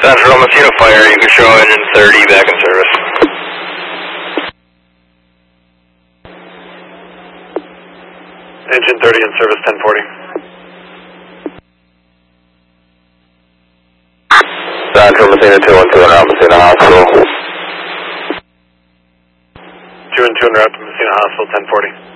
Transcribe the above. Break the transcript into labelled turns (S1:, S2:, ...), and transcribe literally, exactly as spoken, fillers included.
S1: Central Messina Fire, you can show engine thirty back in service.
S2: Engine thirty in service, ten forty.
S1: Central Messina two one two en route Messina Hospital.
S2: two and two en route to Messina Hospital, ten forty.